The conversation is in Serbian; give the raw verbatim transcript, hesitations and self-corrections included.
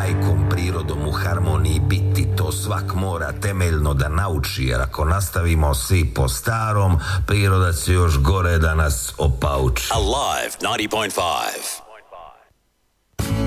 majkom prirodom u harmoniji biti, to svak mora temeljno da nauči, jer ako nastavimo svi po starom, priroda će još gore da nas opauči. Alive ninety point five.